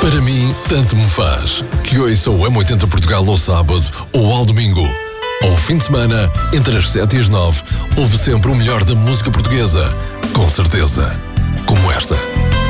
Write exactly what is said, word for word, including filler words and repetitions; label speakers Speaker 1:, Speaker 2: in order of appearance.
Speaker 1: Para mim, tanto me faz que ouça o M oitenta Portugal ao sábado ou ao domingo. Ao fim de semana, entre as sete e as nove, ouve sempre o melhor da música portuguesa. Com certeza. Como esta.